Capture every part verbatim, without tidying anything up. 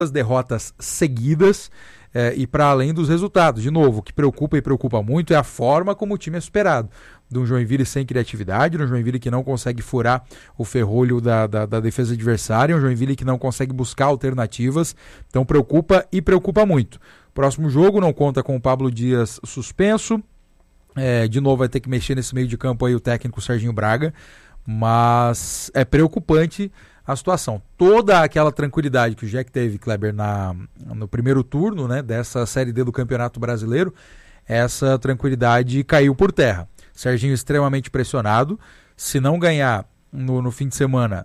derrotas seguidas é, e para além dos resultados. De novo, o que preocupa e preocupa muito é a forma como o time é superado. De um Joinville sem criatividade, de um Joinville que não consegue furar o ferrolho da, da, da defesa adversária, um Joinville que não consegue buscar alternativas. Então preocupa e preocupa muito. Próximo jogo não conta com o Pablo Dias suspenso. É, de novo vai ter que mexer nesse meio de campo aí o técnico Serginho Braga. Mas é preocupante a situação. Toda aquela tranquilidade que o Jack teve, Kleber, na, no primeiro turno, né, dessa Série D do Campeonato Brasileiro, essa tranquilidade caiu por terra. Serginho extremamente pressionado. Se não ganhar no, no fim de semana,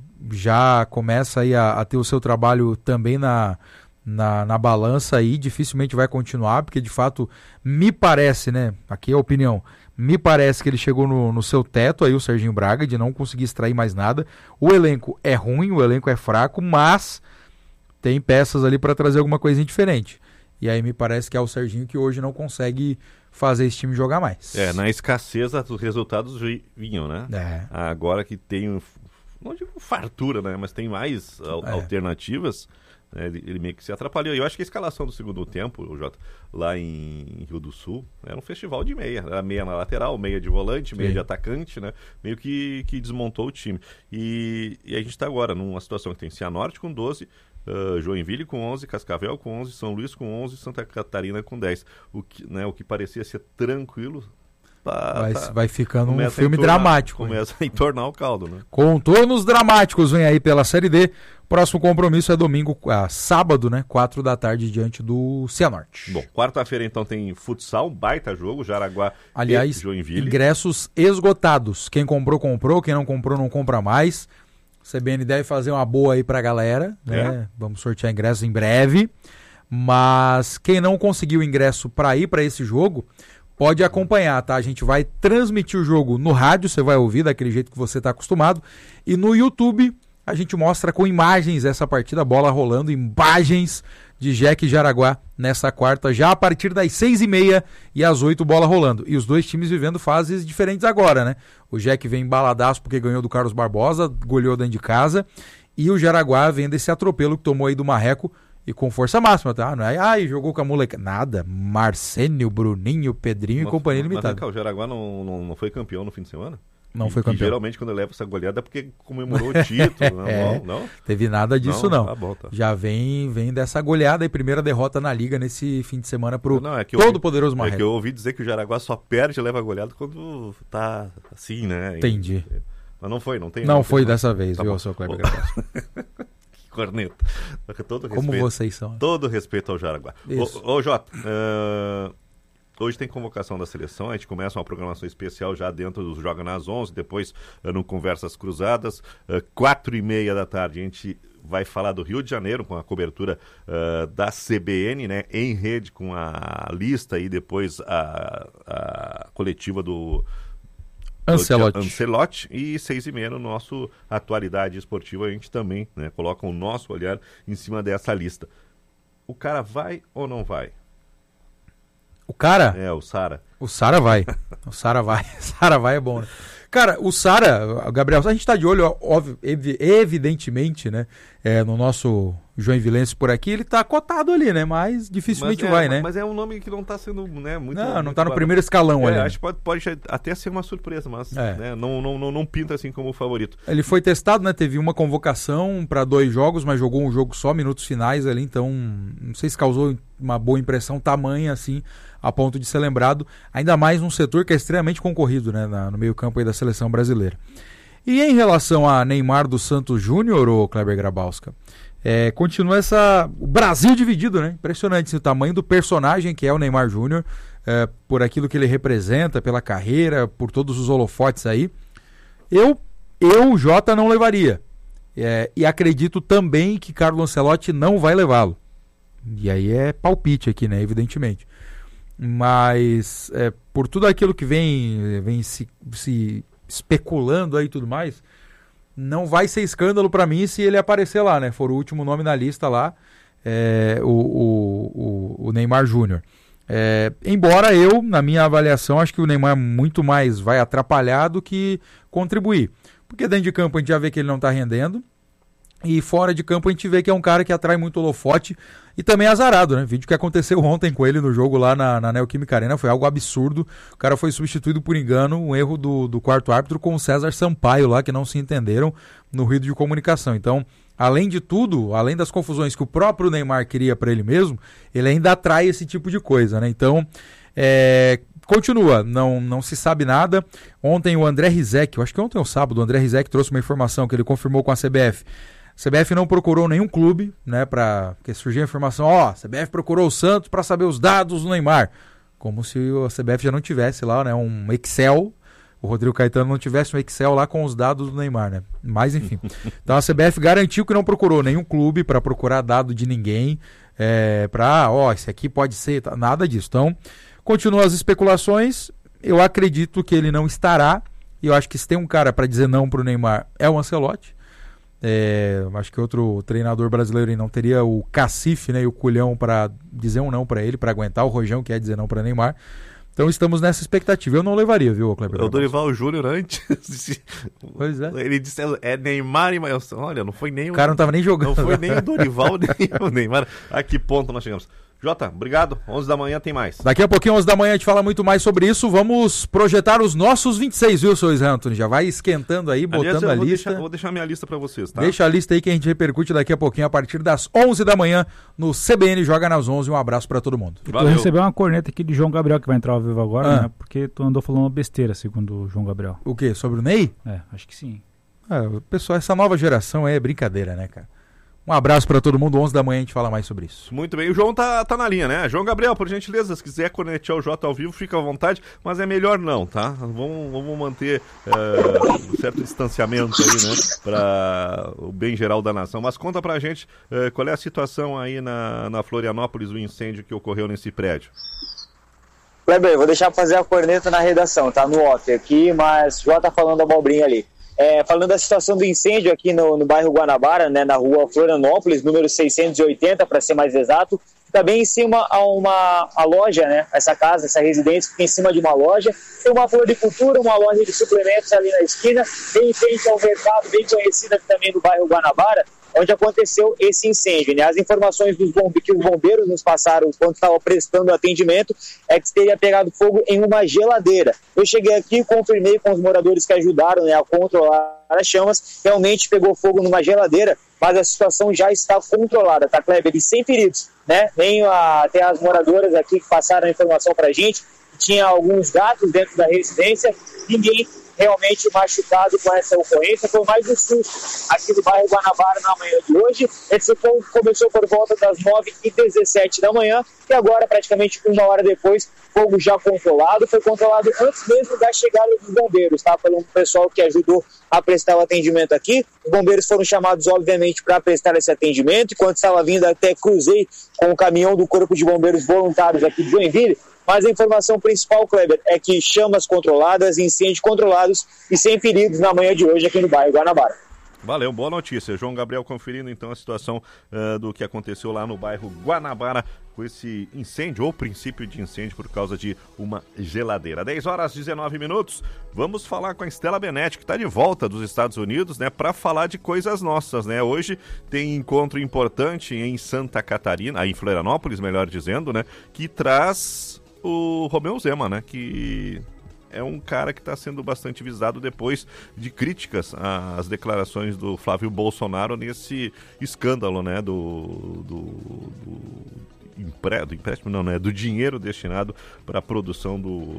já começa aí a, a ter o seu trabalho também na, na, na balança aí. Dificilmente vai continuar, porque de fato me parece, né? Aqui é a opinião. Me parece que ele chegou no, no seu teto aí, o Serginho Braga, de não conseguir extrair mais nada. O elenco é ruim, o elenco é fraco, mas tem peças ali para trazer alguma coisinha diferente. E aí me parece que é o Serginho que hoje não consegue fazer esse time jogar mais. É, na escassez os resultados vinham, né? É. Agora que tem, não digo fartura, né? Mas tem mais é. alternativas, né? ele, ele meio que se atrapalhou. Eu acho que a escalação do segundo tempo, o Jota, lá em Rio do Sul, era um festival de meia. Era meia na lateral, meia de volante, meia Sim. de atacante, né? Meio que, que desmontou o time. E, e a gente está agora numa situação que tem Cianorte com doze, Uh, Joinville com onze, Cascavel com onze, São Luís com onze, Santa Catarina com dez. O que, né, o que parecia ser tranquilo tá, vai, tá, vai ficando um filme entornar, dramático. Começa a entornar o caldo, né? Contornos dramáticos vem aí pela Série D. Próximo compromisso é domingo, ah, sábado, né? quatro da tarde, diante do Cianorte. Bom, quarta-feira então tem futsal, baita jogo, Jaraguá Aliás, e Joinville. Ingressos esgotados. Quem comprou, comprou. Quem não comprou, não compra mais. C B N deve fazer uma boa aí pra galera, né? É. Vamos sortear ingressos em breve. Mas quem não conseguiu ingresso para ir para esse jogo, pode acompanhar, tá? A gente vai transmitir o jogo no rádio, você vai ouvir daquele jeito que você está acostumado. E no YouTube a gente mostra com imagens essa partida, bola rolando, imagens de Jack e Jaraguá nessa quarta, já a partir das seis e meia e às oito, bola rolando. E os dois times vivendo fases diferentes agora, né? O Jack vem embaladaço porque ganhou do Carlos Barbosa, goleou dentro de casa, e o Jaraguá vem desse atropelo que tomou aí do Marreco e com força máxima, tá? Não é, ai, jogou com a moleque. Nada. Marcênio, Bruninho, Pedrinho mas, e companhia mas, limitada. Mas, o Jaraguá não, não, não foi campeão no fim de semana? Não foi campeão. E geralmente quando leva essa goleada é porque comemorou o título. Não, é, não, não? Teve nada disso, não. não. Tá bom, tá. Já vem, vem dessa goleada e primeira derrota na Liga nesse fim de semana pro não, é que todo ouvi, poderoso Marreco. É que eu ouvi dizer que o Jaraguá só perde e leva goleada quando tá assim, né? Entendi. E, mas não foi, não tem. Não, não foi tem, dessa não. vez, tá viu, seu Kleber Grabauskas. Que corneta. Todo Como respeito, vocês são. Todo respeito ao Jaraguá. Isso. Ô, ô Jota, uh... hoje tem convocação da seleção, a gente começa uma programação especial já dentro dos Joga nas onze, depois uh, no Conversas Cruzadas, uh, quatro e meia da tarde a gente vai falar do Rio de Janeiro com a cobertura uh, da C B N, né, em rede com a lista e depois a, a coletiva do Ancelotti. Ancelotti, e seis e meia no nosso Atualidade Esportiva a gente também, né, coloca o nosso olhar em cima dessa lista. O cara vai ou não vai? O cara? É, o Sara. O Sara vai. O Sara vai. Sara vai é bom, né? Cara, o Sara, Gabriel, a gente tá de olho, óbvio, evidentemente, né? É, no nosso Joinvilense por aqui, ele tá cotado ali, né? Mas dificilmente mas é, vai, né? Mas é um nome que não tá sendo, né? Muito, não, não muito tá no barato. primeiro escalão é, ali. Acho que pode, pode até ser uma surpresa, mas é. né, não, não, não, não pinta assim como o favorito. Ele foi testado, né? Teve uma convocação para dois jogos, mas jogou um jogo só, minutos finais ali, então não sei se causou uma boa impressão tamanha assim, a ponto de ser lembrado, ainda mais num setor que é extremamente concorrido, né, na, no meio campo aí da seleção brasileira. E em relação a Neymar dos Santos Júnior, ô Kleber Grabauskas, é, continua essa... o Brasil dividido, né? Impressionante assim, o tamanho do personagem que é o Neymar Júnior, é, por aquilo que ele representa, pela carreira, por todos os holofotes aí. Eu, eu Jota, não levaria. É, e acredito também que Carlo Ancelotti não vai levá-lo. E aí é palpite aqui, né? Evidentemente. Mas é, por tudo aquilo que vem, vem se, se especulando aí e tudo mais, não vai ser escândalo para mim se ele aparecer lá, né? For o último nome na lista lá, é, o, o, o, o Neymar Júnior. É, embora eu, na minha avaliação, acho que o Neymar muito mais vai atrapalhar do que contribuir. Porque dentro de campo a gente já vê que ele não está rendendo. E fora de campo a gente vê que é um cara que atrai muito holofote e também é azarado, né? Vídeo que aconteceu ontem com ele no jogo lá na, na Neoquímica Arena, foi algo absurdo. O cara foi substituído por engano, um erro do, do quarto árbitro com o César Sampaio lá, que não se entenderam no ruído de comunicação. Então, além de tudo, além das confusões que o próprio Neymar queria para ele mesmo, ele ainda atrai esse tipo de coisa, né? Então, é... continua, não, não se sabe nada. Ontem o André Rizek, eu acho que ontem ou sábado, o André Rizek trouxe uma informação que ele confirmou com a C B F. A C B F não procurou nenhum clube, né, para que surgiu a informação, ó, a C B F procurou o Santos para saber os dados do Neymar. Como se a C B F já não tivesse lá, né, um Excel, o Rodrigo Caetano não tivesse um Excel lá com os dados do Neymar, né? Mas enfim. Então a C B F garantiu que não procurou nenhum clube para procurar dado de ninguém, é, para, ó, esse aqui pode ser, tá, nada disso. Então, continuam as especulações, eu acredito que ele não estará, e eu acho que se tem um cara para dizer não para o Neymar é o Ancelotti. É, acho que outro treinador brasileiro não teria o cacife, né, e o culhão para dizer um não para ele, para aguentar o rojão que é dizer não para Neymar. Então estamos nessa expectativa. Eu não levaria, viu, Kleber? O Dorival Júnior antes. Pois é. Ele disse, é Neymar e Maílson. Olha, não foi nem o... O cara não estava nem jogando. Não foi nem o Dorival, nem o Neymar. A que ponto nós chegamos? Jota, obrigado. onze da manhã tem mais. Daqui a pouquinho, onze da manhã, a gente fala muito mais sobre isso. Vamos projetar os nossos vinte e seis, viu, seu Anthony? Já vai esquentando aí, botando Aliás, a vou lista. Deixar, vou deixar minha lista para vocês, tá? Deixa a lista aí que a gente repercute daqui a pouquinho, a partir das onze da manhã, no C B N Joga nas onze. Um abraço para todo mundo. Valeu. Tu recebeu uma corneta aqui de João Gabriel, que vai entrar ao vivo agora, ah. né? Porque tu andou falando uma besteira, segundo o João Gabriel. O quê? Sobre o Ney? É, acho que sim. Ah, pessoal, essa nova geração aí é brincadeira, né, cara? Um abraço para todo mundo, onze da manhã a gente fala mais sobre isso. Muito bem, o João tá, tá na linha, né? João Gabriel, por gentileza, se quiser cornetear o Jota ao vivo, fica à vontade, mas é melhor não, tá? Vamos, vamos manter uh, um certo distanciamento aí, né? Para o bem geral da nação. Mas conta pra gente uh, qual é a situação aí na, na Florianópolis, o incêndio que ocorreu nesse prédio. Kleber, vou deixar fazer a corneta na redação, tá no off aqui, mas já tá falando a abobrinha ali. É, falando da situação do incêndio aqui no, no bairro Guanabara, né, na rua Florianópolis, número seiscentos e oitenta, para ser mais exato, também em cima a uma a loja, né, essa casa, essa residência fica em cima de uma loja, tem uma floricultura, uma loja de suplementos ali na esquina, bem em frente ao mercado, bem conhecida também do bairro Guanabara, onde aconteceu esse incêndio, né? As informações dos bombe... que os bombeiros nos passaram quando estavam prestando atendimento é que teria pegado fogo em uma geladeira. Eu cheguei aqui e confirmei com os moradores que ajudaram, né, a controlar as chamas, realmente pegou fogo numa geladeira, mas a situação já está controlada, tá, Kleber? E sem feridos, né? Nem a... até as moradoras aqui que passaram a informação pra gente, tinha alguns gatos dentro da residência, ninguém realmente machucado com essa ocorrência. Foi mais um susto aqui no bairro Guanabara na manhã de hoje. Esse fogo começou por volta das nove e dezessete da manhã e agora, praticamente uma hora depois, fogo já controlado. Foi controlado antes mesmo da chegada dos bombeiros, tá? Pelo pessoal que ajudou a prestar o atendimento aqui. Os bombeiros foram chamados, obviamente, para prestar esse atendimento. Enquanto estava vindo, até cruzei com o caminhão do Corpo de Bombeiros Voluntários aqui de Joinville. Mas a informação principal, Kleber, é que chamas controladas, incêndios controlados e sem feridos na manhã de hoje aqui no bairro Guanabara. Valeu, boa notícia. João Gabriel conferindo então a situação uh, do que aconteceu lá no bairro Guanabara com esse incêndio, ou princípio de incêndio por causa de uma geladeira. dez horas e dezenove minutos, vamos falar com a Estela Benetti, que está de volta dos Estados Unidos, né, para falar de coisas nossas, né? Hoje tem encontro importante em Santa Catarina, em Florianópolis, melhor dizendo, né, que traz o Romeu Zema, né, que é um cara que está sendo bastante visado depois de críticas às declarações do Flávio Bolsonaro nesse escândalo, né, do, do, do, empre, do empréstimo, não, né, do dinheiro destinado para a produção do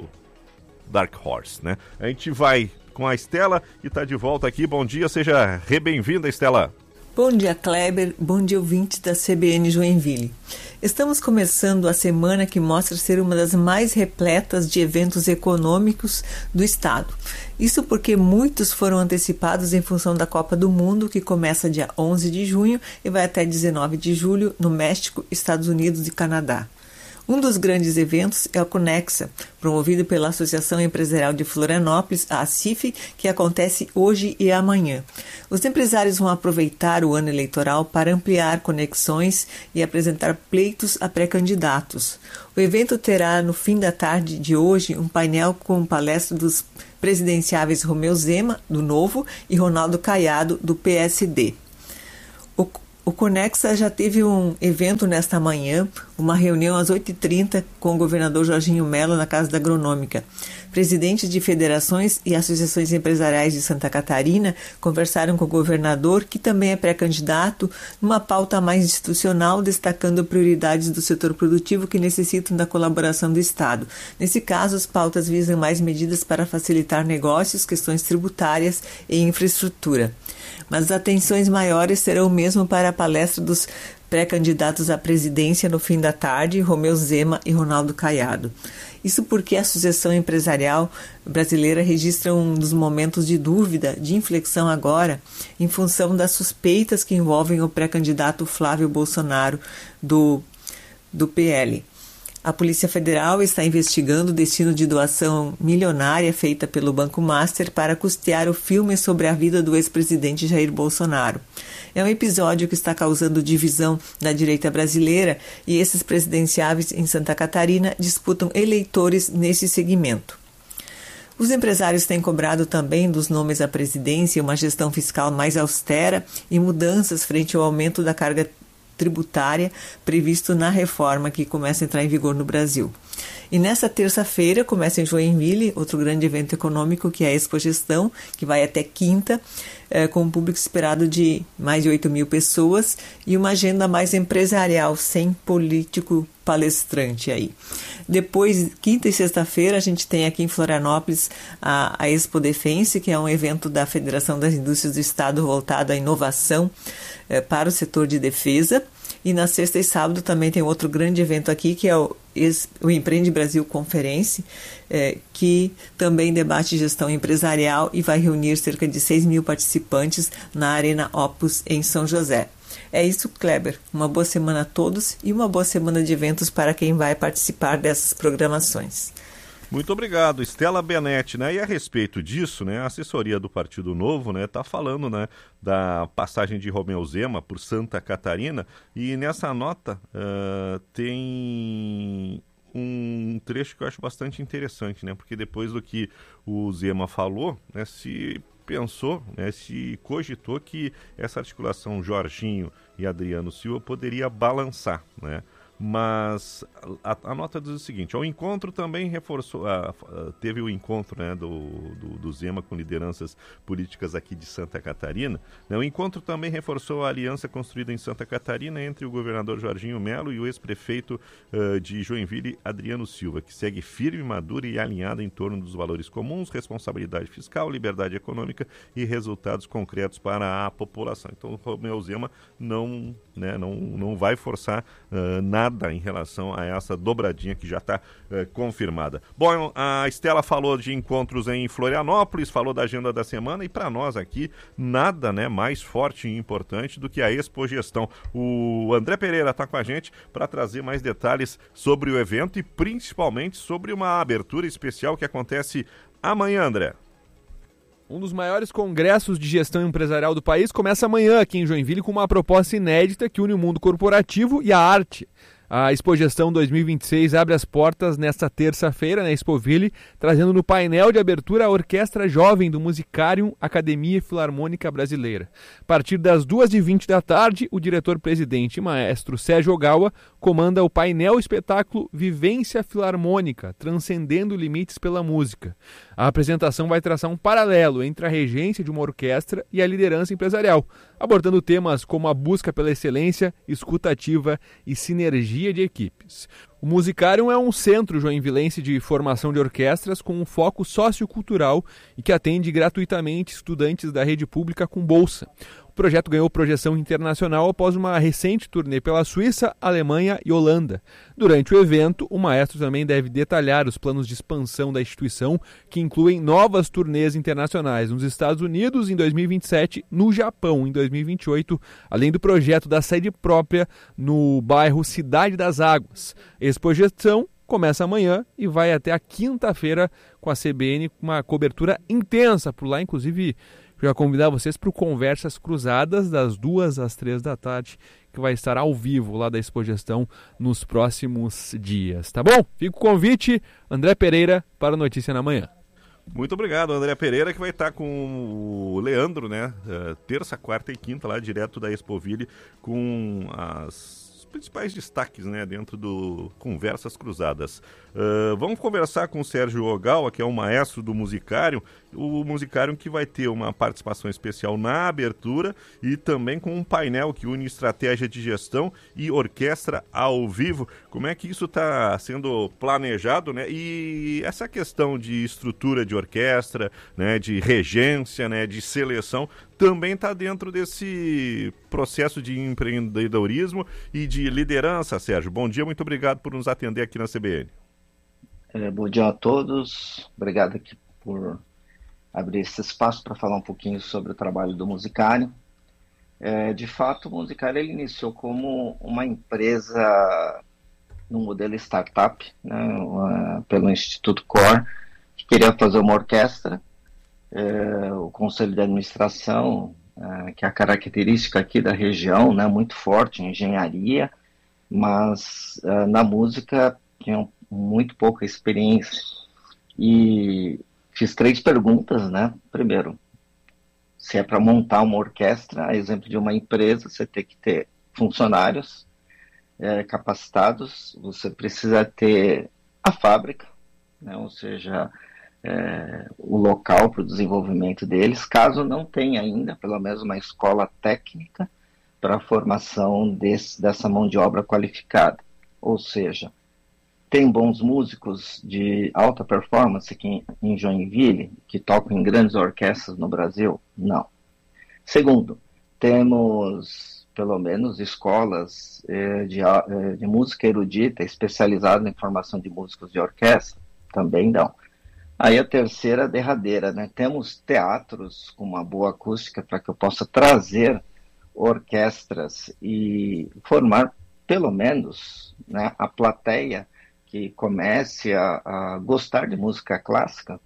Dark Horse, né. A gente vai com a Estela, que está de volta aqui. Bom dia, seja re-bem-vinda, Estela. Bom dia, Kleber. Bom dia, ouvintes da C B N Joinville. Estamos começando a semana que mostra ser uma das mais repletas de eventos econômicos do estado. Isso porque muitos foram antecipados em função da Copa do Mundo, que começa dia onze de junho e vai até dezenove de julho no México, Estados Unidos e Canadá. Um dos grandes eventos é o Conexa, promovido pela Associação Empresarial de Florianópolis, a ACIF, que acontece hoje e amanhã. Os empresários vão aproveitar o ano eleitoral para ampliar conexões e apresentar pleitos a pré-candidatos. O evento terá, no fim da tarde de hoje, um painel com palestra dos presidenciáveis Romeu Zema, do Novo, e Ronaldo Caiado, do P S D. O Conexa já teve um evento nesta manhã, uma reunião às oito e trinta com o governador Jorginho Mello na Casa da Agronômica. Presidentes de federações e associações empresariais de Santa Catarina conversaram com o governador, que também é pré-candidato, numa pauta mais institucional, destacando prioridades do setor produtivo que necessitam da colaboração do Estado. Nesse caso, as pautas visam mais medidas para facilitar negócios, questões tributárias e infraestrutura. Mas as atenções maiores serão mesmo para a palestra dos pré-candidatos à presidência no fim da tarde, Romeu Zema e Ronaldo Caiado. Isso porque a Associação Empresarial Brasileira registra um dos momentos de dúvida, de inflexão agora, em função das suspeitas que envolvem o pré-candidato Flávio Bolsonaro do, do P L. A Polícia Federal está investigando o destino de doação milionária feita pelo Banco Master para custear o filme sobre a vida do ex-presidente Jair Bolsonaro. É um episódio que está causando divisão na direita brasileira e esses presidenciáveis em Santa Catarina disputam eleitores nesse segmento. Os empresários têm cobrado também dos nomes à presidência uma gestão fiscal mais austera e mudanças frente ao aumento da carga tributária previsto na reforma que começa a entrar em vigor no Brasil. E nessa terça-feira começa em Joinville outro grande evento econômico, que é a Expogestão, que vai até quinta, é, com um público esperado de mais de oito mil pessoas e uma agenda mais empresarial, sem político palestrante aí. Depois, quinta e sexta-feira, a gente tem aqui em Florianópolis a, a Expo Defense, que é um evento da Federação das Indústrias do Estado voltado à inovação é, para o setor de defesa. E na sexta e sábado também tem outro grande evento aqui, que é o, o Empreende Brasil Conference, é, que também debate gestão empresarial e vai reunir cerca de seis mil participantes na Arena Opus em São José. É isso, Kleber. Uma boa semana a todos e uma boa semana de eventos para quem vai participar dessas programações. Muito obrigado, Estela Benetti, né? E a respeito disso, né, a assessoria do Partido Novo, né, tá falando, né, da passagem de Romeu Zema por Santa Catarina, e nessa nota uh, tem um trecho que eu acho bastante interessante, né? Porque depois do que o Zema falou, né, se pensou, né, se cogitou que essa articulação Jorginho e Adriano Silva poderia balançar, né? Mas a, a nota diz o seguinte: o encontro também reforçou, a, a, teve o encontro, né, do, do, do Zema com lideranças políticas aqui de Santa Catarina, né, o encontro também reforçou a aliança construída em Santa Catarina entre o governador Jorginho Mello e o ex-prefeito uh, de Joinville, Adriano Silva, que segue firme, madura e alinhada em torno dos valores comuns, responsabilidade fiscal, liberdade econômica e resultados concretos para a população. Então o Romeu Zema não, né, não, não vai forçar uh, nada nada em relação a essa dobradinha que já está eh, confirmada. Bom, a Estela falou de encontros em Florianópolis, falou da agenda da semana, e para nós aqui, nada, né, mais forte e importante do que a Expogestão. O André Pereira está com a gente para trazer mais detalhes sobre o evento e principalmente sobre uma abertura especial que acontece amanhã, André. Um dos maiores congressos de gestão empresarial do país começa amanhã aqui em Joinville com uma proposta inédita que une o mundo corporativo e a arte. A Expogestão dois mil e vinte e seis abre as portas nesta terça-feira na Expoville, trazendo no painel de abertura a Orquestra Jovem do Musicarium Academia Filarmônica Brasileira. A partir das duas e vinte da tarde, o diretor-presidente e maestro Sérgio Ogawa comanda o painel espetáculo Vivência Filarmônica, Transcendendo Limites pela Música. A apresentação vai traçar um paralelo entre a regência de uma orquestra e a liderança empresarial, abordando temas como a busca pela excelência, escuta ativa e sinergia de equipes. O Musicarium é um centro joinvilense de formação de orquestras com um foco sociocultural e que atende gratuitamente estudantes da rede pública com bolsa. O projeto ganhou projeção internacional após uma recente turnê pela Suíça, Alemanha e Holanda. Durante o evento, o maestro também deve detalhar os planos de expansão da instituição, que incluem novas turnês internacionais nos Estados Unidos em dois mil e vinte e sete, no Japão em dois mil e vinte e oito, além do projeto da sede própria no bairro Cidade das Águas. A Expogestão começa amanhã e vai até a quinta-feira com a C B N, com uma cobertura intensa por lá, inclusive já convidar vocês para o Conversas Cruzadas, das duas às três da tarde, que vai estar ao vivo lá da Expogestão nos próximos dias, tá bom? Fica o convite, André Pereira, para a Notícia na Manhã. Muito obrigado, André Pereira, que vai estar com o Leandro, né? Uh, terça, quarta e quinta, lá direto da Expoville, com as principais destaques, né, dentro do Conversas Cruzadas. Uh, vamos conversar com o Sérgio Ogawa, que é o maestro do Musicário, o Musicário que vai ter uma participação especial na abertura e também com um painel que une estratégia de gestão e orquestra ao vivo. Como é que isso está sendo planejado, né? E essa questão de estrutura de orquestra, né, de regência, né, de seleção, também está dentro desse processo de empreendedorismo e de liderança, Sérgio. Bom dia, muito obrigado por nos atender aqui na C B N. É, bom dia a todos, obrigado aqui por abrir esse espaço para falar um pouquinho sobre o trabalho do Musicário. É, de fato, o Musicário ele iniciou como uma empresa no modelo startup, né, uma, pelo Instituto Core, que queria fazer uma orquestra. É, o Conselho de Administração, é, que é a característica aqui da região, né, muito forte em engenharia, mas é, na música tinham muito pouca experiência. E fiz três perguntas, né? Primeiro, se é para montar uma orquestra, a exemplo de uma empresa, você tem que ter funcionários é, capacitados, você precisa ter a fábrica, né? Ou seja, é, o local para o desenvolvimento deles, caso não tenha ainda, pelo menos uma escola técnica para a formação desse, dessa mão de obra qualificada. Ou seja, tem bons músicos de alta performance aqui em Joinville, que tocam em grandes orquestras no Brasil? Não. Segundo, temos pelo menos escolas eh, de, eh, de música erudita especializadas em formação de músicos de orquestra? Também não. Aí a terceira, derradeira, né? Temos teatros com uma boa acústica para que eu possa trazer orquestras e formar pelo menos, né, a plateia que comece a, a gostar de música clássica?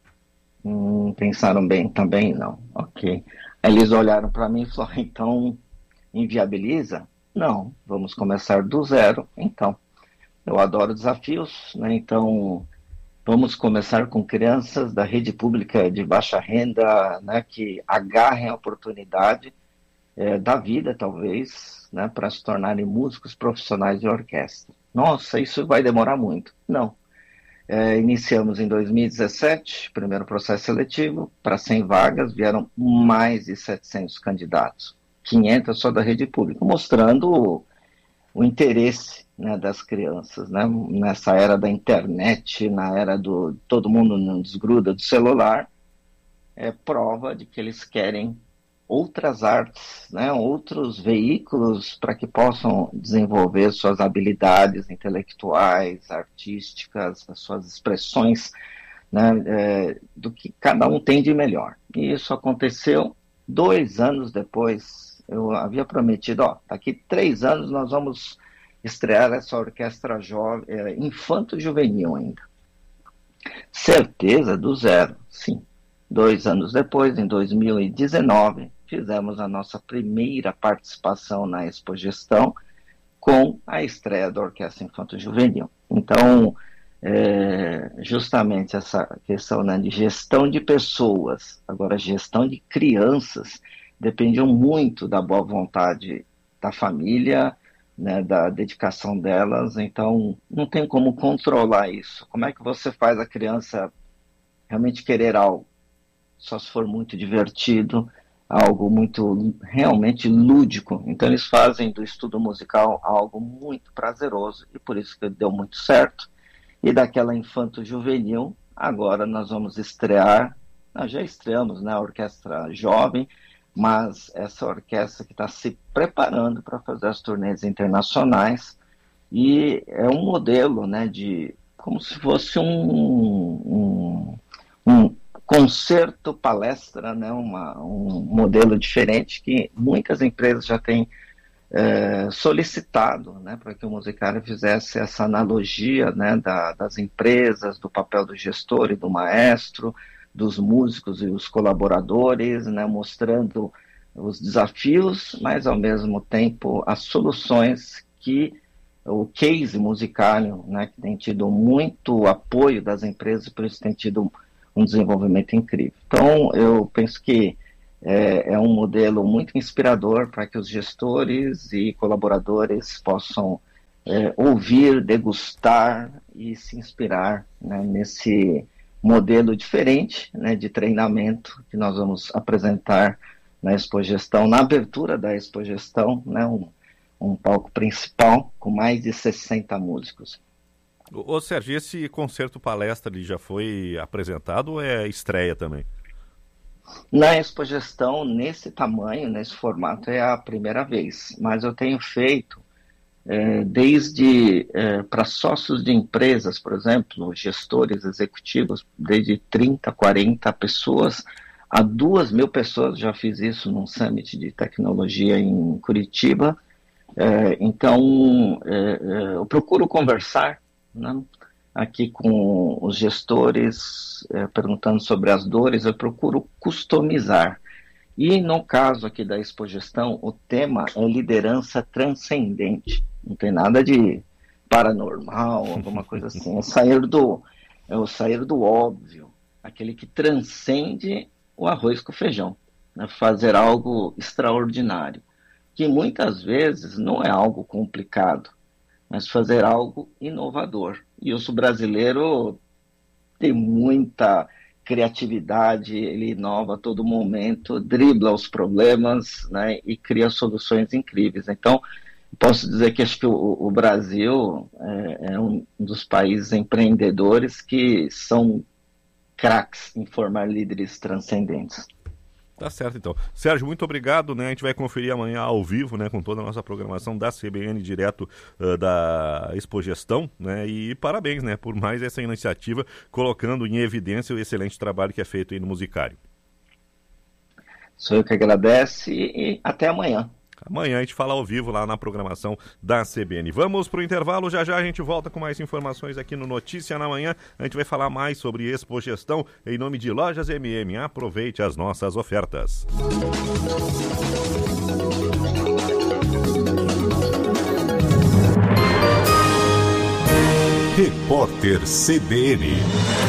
Hum, pensaram bem, também não. Ok. Aí eles olharam para mim e falaram, então, inviabiliza? Não, vamos começar do zero, então. Eu adoro desafios, né? Então, vamos começar com crianças da rede pública de baixa renda, né, que agarrem a oportunidade é, da vida, talvez, né, para se tornarem músicos profissionais de orquestra. Nossa, isso vai demorar muito. Não. É, iniciamos em dois mil e dezessete, primeiro processo seletivo, para cem vagas, vieram mais de setecentos candidatos, quinhentos só da rede pública, mostrando o, o interesse, né, das crianças, né, nessa era da internet, na era do todo mundo não desgruda do celular, é prova de que eles querem outras artes, né, outros veículos para que possam desenvolver suas habilidades intelectuais, artísticas, as suas expressões, né, é, do que cada um tem de melhor. E isso aconteceu dois anos depois. Eu havia prometido, ó, daqui três anos nós vamos estrear essa orquestra jovem, é, infanto-juvenil ainda. Certeza do zero, sim. Dois anos depois, em dois mil e dezenove, fizemos a nossa primeira participação na Expogestão com a estreia da Orquestra Infanto-Juvenil. Então, é, justamente essa questão, né, de gestão de pessoas, agora gestão de crianças, dependiam muito da boa vontade da família, né, da dedicação delas. Então, não tem como controlar isso. Como é que você faz a criança realmente querer algo? Só se for muito divertido, algo muito realmente lúdico. Então eles fazem do estudo musical algo muito prazeroso e por isso que deu muito certo. E daquela infanto-juvenil, agora nós vamos estrear, nós já estreamos, né, a orquestra jovem, mas essa orquestra que está se preparando para fazer as turnês internacionais e é um modelo, né, de como se fosse um, um, um concerto, palestra, né, uma, um modelo diferente que muitas empresas já têm é, solicitado, né, para que o Musicário fizesse essa analogia, né, da, das empresas, do papel do gestor e do maestro, dos músicos e os colaboradores, né, mostrando os desafios, mas ao mesmo tempo as soluções que o case Musicário, né, que tem tido muito apoio das empresas, por isso tem tido um desenvolvimento incrível. Então, eu penso que é, é um modelo muito inspirador para que os gestores e colaboradores possam é, ouvir, degustar e se inspirar, né, nesse modelo diferente, né, de treinamento que nós vamos apresentar na Expogestão, na abertura da Expogestão, né, um, um palco principal com mais de sessenta músicos. Ô Sérgio, esse concerto palestra ali já foi apresentado ou é estreia também? Na Expogestão, nesse tamanho, nesse formato, é a primeira vez, mas eu tenho feito é, desde é, para sócios de empresas, por exemplo, gestores executivos, desde trinta, quarenta pessoas a duas mil pessoas. Já fiz isso num summit de tecnologia em Curitiba. É, então, é, é, eu procuro conversar, né, aqui com os gestores, é, perguntando sobre as dores. Eu procuro customizar. E no caso aqui da Expogestão, o tema é liderança transcendente. Não tem nada de paranormal, alguma coisa assim. É sair do, é o sair do óbvio, aquele que transcende o arroz com feijão, né? Fazer algo extraordinário, que muitas vezes não é algo complicado, mas fazer algo inovador. E o brasileiro tem muita criatividade, ele inova a todo momento, dribla os problemas, né, e cria soluções incríveis. Então, posso dizer que acho que o, o Brasil é, é um dos países empreendedores que são craques em formar líderes transcendentes. Tá certo, então. Sérgio, muito obrigado, né? A gente vai conferir amanhã ao vivo, né, com toda a nossa programação da C B N, direto uh, da Expogestão, né? E parabéns, né, por mais essa iniciativa, colocando em evidência o excelente trabalho que é feito aí no Musicário. Sou eu que agradeço e até amanhã. Amanhã a gente fala ao vivo lá na programação da C B N. Vamos para o intervalo, já já a gente volta com mais informações aqui no Notícia na Manhã. A gente vai falar mais sobre Expogestão em nome de Lojas M M. Aproveite as nossas ofertas. Repórter C B N.